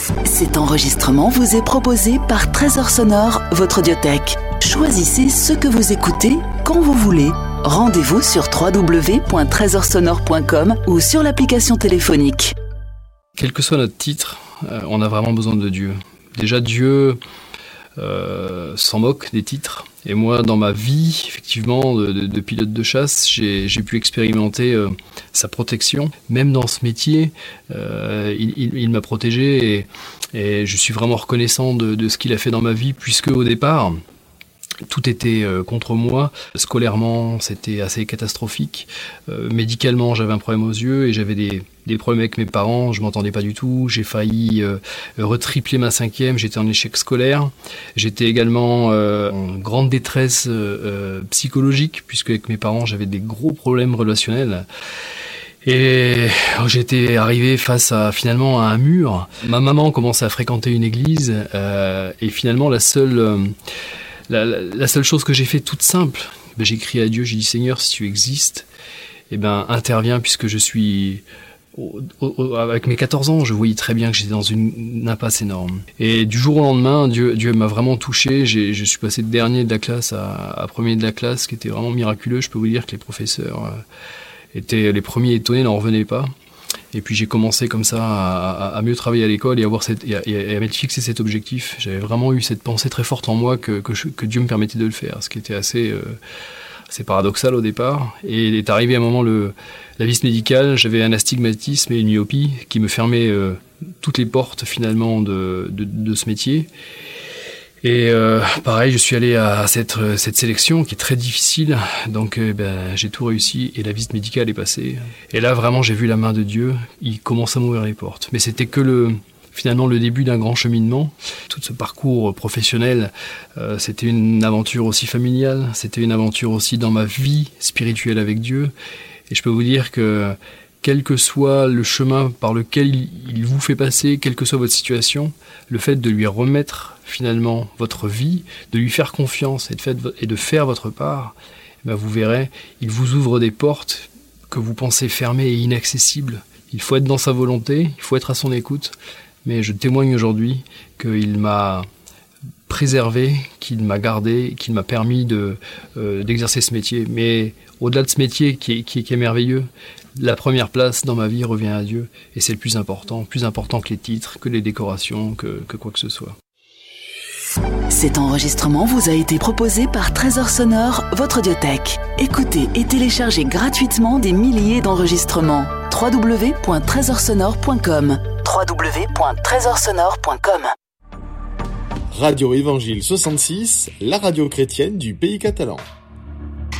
Cet enregistrement vous est proposé par Trésor Sonore, votre audiothèque. Choisissez ce que vous écoutez quand vous voulez. Rendez-vous sur www.trésorsonore.com ou sur l'application téléphonique. Quel que soit notre titre, on a vraiment besoin de Dieu. Déjà, Dieu s'en moque des titres. Et moi, dans ma vie, effectivement, de pilote de chasse, j'ai pu expérimenter sa protection. Même dans ce métier, il m'a protégé et je suis vraiment reconnaissant de ce qu'il a fait dans ma vie, puisque au départ, tout était contre moi. Scolairement, c'était assez catastrophique. Médicalement, j'avais un problème aux yeux et j'avais des problèmes avec mes parents. Je m'entendais pas du tout. J'ai failli retripler ma 5e. J'étais en échec scolaire. J'étais également en grande détresse psychologique, puisque avec mes parents, j'avais des gros problèmes relationnels. Et j'étais arrivé face finalement à un mur. Ma maman commençait à fréquenter une église et finalement la seule chose que j'ai fait toute simple, j'ai crié à Dieu, j'ai dit Seigneur, si tu existes, interviens, puisque je suis avec mes 14 ans, je voyais très bien que j'étais dans une impasse énorme. Et du jour au lendemain, Dieu m'a vraiment touché. Je suis passé de dernier de la classe à premier de la classe, ce qui était vraiment miraculeux. Je peux vous dire que les professeurs étaient les premiers étonnés, n'en revenaient pas. Et puis j'ai commencé comme ça à mieux travailler à l'école et à m'être fixé cet objectif. J'avais vraiment eu cette pensée très forte en moi que Dieu me permettait de le faire, ce qui était assez paradoxal au départ. Et il est arrivé un moment la visite médicale, j'avais un astigmatisme et une myopie qui me fermaient toutes les portes finalement de ce métier. Et pareil, je suis allé à cette sélection qui est très difficile, donc j'ai tout réussi et la visite médicale est passée. Et là vraiment j'ai vu la main de Dieu, il commence à m'ouvrir les portes. Mais c'était que finalement le début d'un grand cheminement. Tout ce parcours professionnel, c'était une aventure aussi familiale, c'était une aventure aussi dans ma vie spirituelle avec Dieu. Et je peux vous dire que quel que soit le chemin par lequel il vous fait passer, quelle que soit votre situation, le fait de lui remettre finalement votre vie, de lui faire confiance et de faire votre part, vous verrez, il vous ouvre des portes que vous pensez fermées et inaccessibles. Il faut être dans sa volonté, il faut être à son écoute, mais je témoigne aujourd'hui qu'il m'a préservé, qu'il m'a gardé, qu'il m'a permis d'exercer ce métier. Mais au-delà de ce métier qui est merveilleux, la première place dans ma vie revient à Dieu, et c'est le plus important que les titres, que les décorations, que quoi que ce soit. Cet enregistrement vous a été proposé par Trésor Sonore, votre audiothèque. Écoutez et téléchargez gratuitement des milliers d'enregistrements. www.trésorsonore.com www.trésorsonore.com Radio Évangile 66, la radio chrétienne du pays catalan.